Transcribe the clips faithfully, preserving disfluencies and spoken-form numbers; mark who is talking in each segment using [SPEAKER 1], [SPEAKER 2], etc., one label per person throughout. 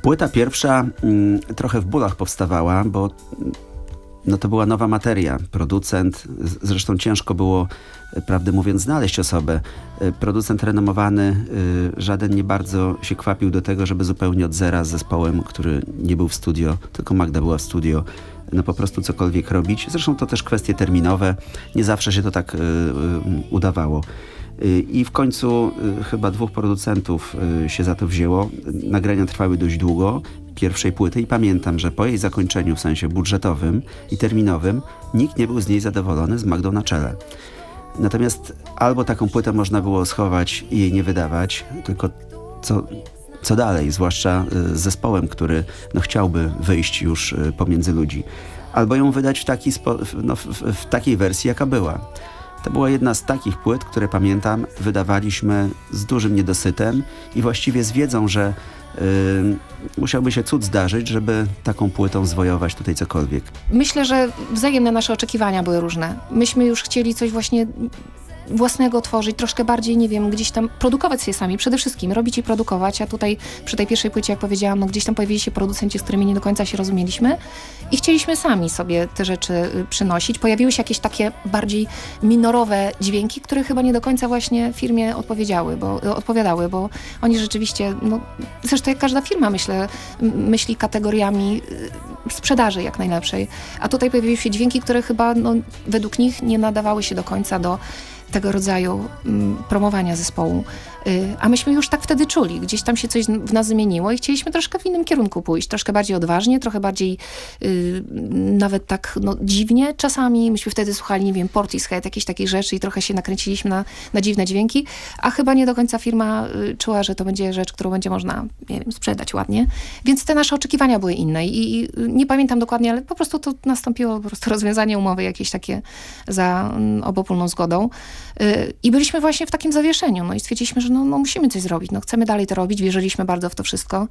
[SPEAKER 1] Płyta pierwsza mm, trochę w bólach powstawała, bo no to była nowa materia. Producent, zresztą ciężko było, prawdę mówiąc, znaleźć osobę. Producent renomowany, żaden nie bardzo się kwapił do tego, żeby zupełnie od zera z zespołem, który nie był w studio, tylko Magda była w studio, no po prostu cokolwiek robić. Zresztą to też kwestie terminowe. Nie zawsze się to tak y, y, udawało. I w końcu y, chyba dwóch producentów y, się za to wzięło. Nagrania trwały dość długo, pierwszej płyty, i pamiętam, że po jej zakończeniu w sensie budżetowym i terminowym nikt nie był z niej zadowolony, z Magdą na czele. Natomiast albo taką płytę można było schować i jej nie wydawać, tylko co, co dalej, zwłaszcza y, z zespołem, który no, chciałby wyjść już y, pomiędzy ludzi. Albo ją wydać w, taki spo, no, w, w, w takiej wersji, jaka była. To była jedna z takich płyt, które pamiętam, wydawaliśmy z dużym niedosytem i właściwie z wiedzą, że yy, musiałby się cud zdarzyć, żeby taką płytą zwojować tutaj cokolwiek.
[SPEAKER 2] Myślę, że wzajemne nasze oczekiwania były różne. Myśmy już chcieli coś właśnie własnego tworzyć, troszkę bardziej, nie wiem, gdzieś tam produkować je sami, przede wszystkim robić i produkować, a tutaj przy tej pierwszej płycie, jak powiedziałam, no gdzieś tam pojawili się producenci, z którymi nie do końca się rozumieliśmy i chcieliśmy sami sobie te rzeczy przynosić. Pojawiły się jakieś takie bardziej minorowe dźwięki, które chyba nie do końca właśnie firmie odpowiedziały, bo, odpowiadały, bo oni rzeczywiście, no zresztą jak każda firma, myślę, myśli kategoriami sprzedaży jak najlepszej, a tutaj pojawiły się dźwięki, które chyba, no, według nich nie nadawały się do końca do tego rodzaju mm, promowania zespołu. Y, a myśmy już tak wtedy czuli. Gdzieś tam się coś w nas zmieniło i chcieliśmy troszkę w innym kierunku pójść. Troszkę bardziej odważnie, trochę bardziej y, nawet tak no, dziwnie czasami. Myśmy wtedy słuchali, nie wiem, Portishead, jakieś takich rzeczy i trochę się nakręciliśmy na, na dziwne dźwięki, a chyba nie do końca firma y, czuła, że to będzie rzecz, którą będzie można, nie wiem, sprzedać ładnie. Więc te nasze oczekiwania były inne i, i nie pamiętam dokładnie, ale po prostu to nastąpiło po prostu rozwiązanie umowy jakieś takie za mm, obopólną zgodą. I byliśmy właśnie w takim zawieszeniu. No i stwierdziliśmy, że no, no musimy coś zrobić. No chcemy dalej to robić. Wierzyliśmy bardzo w to wszystko.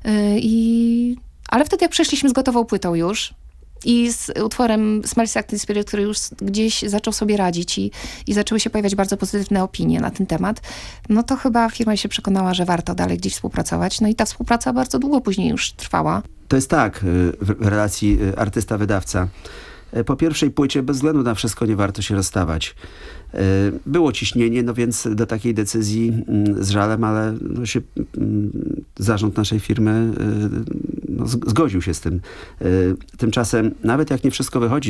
[SPEAKER 2] I... Ale wtedy jak przeszliśmy z gotową płytą już i z utworem Smells Like Teen Spirit, który już gdzieś zaczął sobie radzić i, i zaczęły się pojawiać bardzo pozytywne opinie na ten temat, no to chyba firma się przekonała, że warto dalej gdzieś współpracować. No i ta współpraca bardzo długo później już trwała.
[SPEAKER 1] To jest tak w relacji artysta-wydawca. Po pierwszej płycie bez względu na wszystko nie warto się rozstawać. Było ciśnienie, no więc do takiej decyzji z żalem, ale no się, zarząd naszej firmy no, zgodził się z tym. Tymczasem nawet jak nie wszystko wychodzi